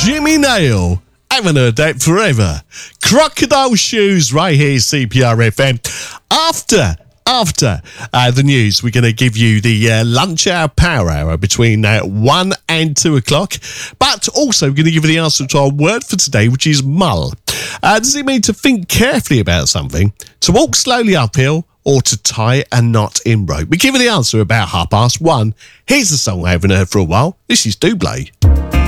Jimmy Nail. Haven't heard that forever. Crocodile Shoes right here, CPR FM. After the news, we're going to give you the lunch hour power hour between 1 and 2 o'clock. But also, we're going to give you the answer to our word for today, which is mull. Does it mean to think carefully about something, to walk slowly uphill, or to tie a knot in rope? We give you the answer about 1:30. Here's the song I haven't heard for a while. This is Double.